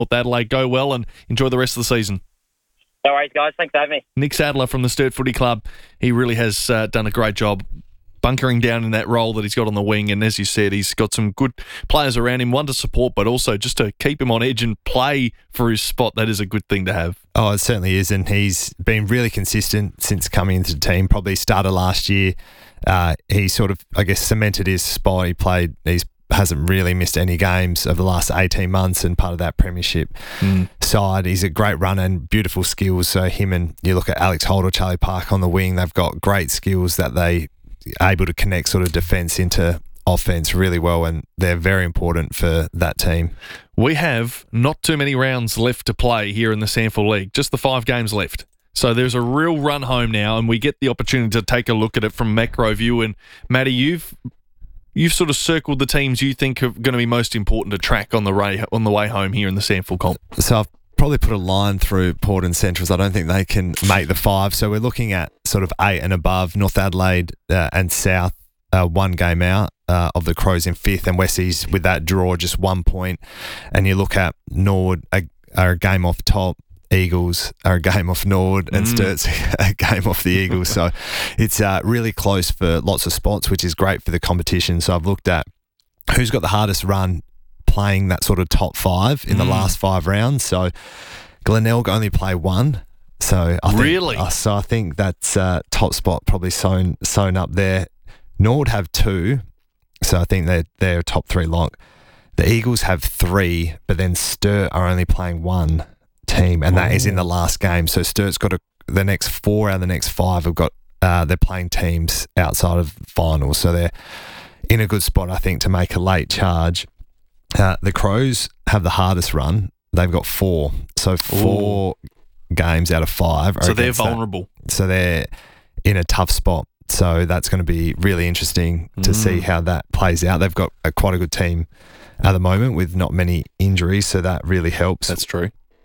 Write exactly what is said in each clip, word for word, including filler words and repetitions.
North Adelaide. Go well and enjoy the rest of the season. No worries, guys. Thanks for having me. Nick Sadler from the Sturt Footy Club. He really has uh, done a great job bunkering down in that role that he's got on the wing. And as you said, he's got some good players around him, one to support, but also just to keep him on edge and play for his spot. That is a good thing to have. Oh, it certainly is. And he's been really consistent since coming into the team. Probably started last year. Uh, he sort of, I guess, cemented his spot. He played, he's hasn't really missed any games over the last eighteen months and part of that premiership mm. side. He's a great runner and beautiful skills. So him and you look at Alex Holt or Charlie Park on the wing, they've got great skills that they are able to connect sort of defence into offence really well, and they're very important for that team. We have not too many rounds left to play here in the Sanford League, just the five games left. So there's a real run home now, and we get the opportunity to take a look at it from macro view. And Matty, you've You've sort of circled the teams you think are going to be most important to track on the way, on the way home here in the Sanford comp. So I've probably put a line through Port and Centrals. I don't think they can make the five. So we're looking at sort of eight and above. North Adelaide uh, and South, uh, one game out uh, of the Crows in fifth, and Westies with that draw just one point. And you look at Norwood, a, a game off top. Eagles are a game off Nord and mm. Sturt's a game off the Eagles. So it's uh, really close for lots of spots, which is great for the competition. So I've looked at who's got the hardest run playing that sort of top five in mm. the last five rounds. So Glenelg only play one. So I think, really? Uh, so I think that's uh, top spot probably sewn, sewn up there. Nord have two. So I think they're, they're a top three lock. The Eagles have three, but then Sturt are only playing one team, and that oh. is in the last game. So Sturt's got a, the next four out of the next five have got uh, they're playing teams outside of finals, so they're in a good spot, I think, to make a late charge. Uh, the Crows have the hardest run. They've got four, so four Ooh. games out of five. Are so they're vulnerable. That. So they're in a tough spot. So that's going to be really interesting to mm. see how that plays out. They've got a, quite a good team at the moment with not many injuries, so that really helps. That's true.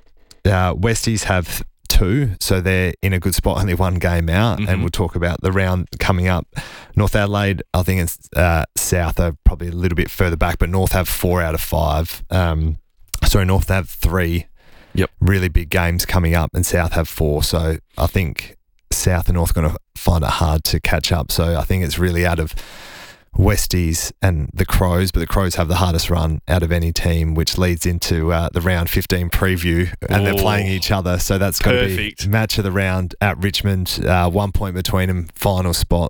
Uh, Westies have two, so they're in a good spot, only one game out, mm-hmm. and we'll talk about the round coming up. North Adelaide, I think it's uh, South are probably a little bit further back, but North have four out of five. Um, sorry, North have three yep. really big games coming up, and South have four. So I think South and North are going to find it hard to catch up. So I think it's really out of Westies and the Crows, but the Crows have the hardest run out of any team, which leads into uh, the round fifteen preview, and oh, they're playing each other. So that's going to be match of the round at Richmond, uh, one point between them, final spot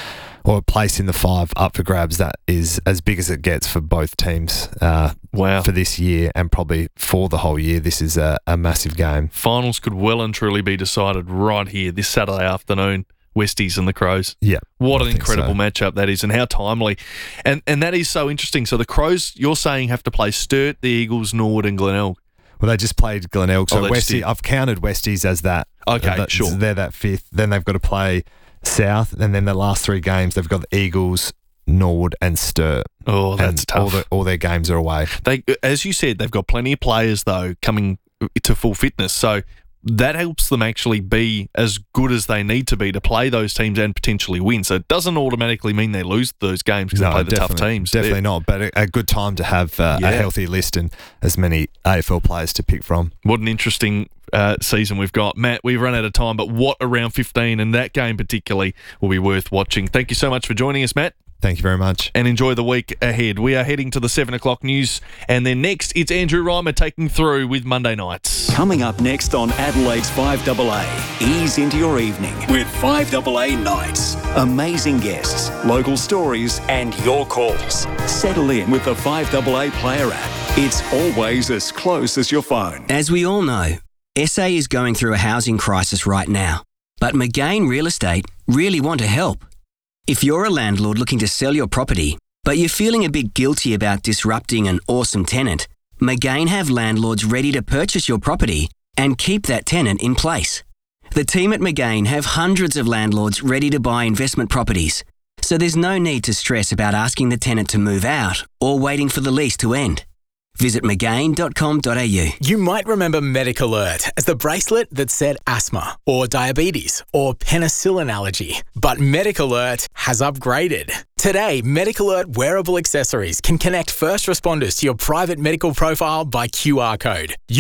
or a place in the five up for grabs. That is as big as it gets for both teams uh, wow. for this year and probably for the whole year. This is a, a massive game. Finals could well and truly be decided right here this Saturday afternoon. Westies and the Crows. Yeah. What an incredible so. matchup that is, and how timely. And and that is so interesting. So the Crows, you're saying, have to play Sturt, the Eagles, Norwood and Glenelg. Well, they just played Glenelg. So oh, Westies, I've counted Westies as that. Okay, uh, that, sure. They're that fifth. Then they've got to play South, and then the last three games, they've got the Eagles, Norwood and Sturt. Oh, that's and tough. All, the, all their games are away. They, as you said, they've got plenty of players, though, coming to full fitness. So that helps them actually be as good as they need to be to play those teams and potentially win. So it doesn't automatically mean they lose those games because no, they play the tough teams. Definitely They're, not, but a, a good time to have uh, yeah. a healthy list and as many A F L players to pick from. What an interesting uh, season we've got. Matt, we've run out of time, but what a round fifteen, and that game particularly will be worth watching. Thank you so much for joining us, Matt. Thank you very much. And enjoy the week ahead. We are heading to the seven o'clock news. And then next, it's Andrew Reimer taking through with Monday Nights. Coming up next on Adelaide's five A A. Ease into your evening with five A A Nights. Amazing guests, local stories, and your calls. Settle in with the five A A Player app. It's always as close as your phone. As we all know, S A is going through a housing crisis right now. But McGain Real Estate really want to help. If you're a landlord looking to sell your property, but you're feeling a bit guilty about disrupting an awesome tenant, McGain have landlords ready to purchase your property and keep that tenant in place. The team at McGain have hundreds of landlords ready to buy investment properties, so there's no need to stress about asking the tenant to move out or waiting for the lease to end. Visit McGain dot com dot a u. You might remember Medic Alert as the bracelet that said asthma or diabetes or penicillin allergy. But Medic Alert has upgraded Today, Medical Alert wearable accessories can connect first responders to your private medical profile by Q R code.